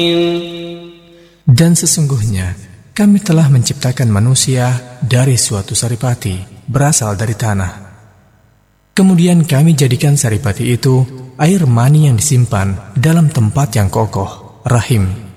Dan sesungguhnya kami telah menciptakan manusia dari suatu saripati berasal dari tanah. Kemudian kami jadikan saripati itu air mani yang disimpan dalam tempat yang kokoh, rahim.